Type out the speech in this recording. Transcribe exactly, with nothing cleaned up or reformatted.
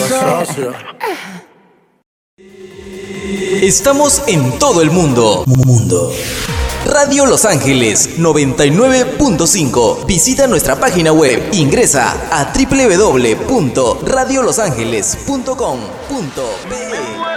socio. Estamos en todo el mundo. Mundo. Radio Los Ángeles noventa y nueve punto cinco. Visita nuestra página web. Ingresa a doble u doble u doble u punto radio los ángeles punto com punto be.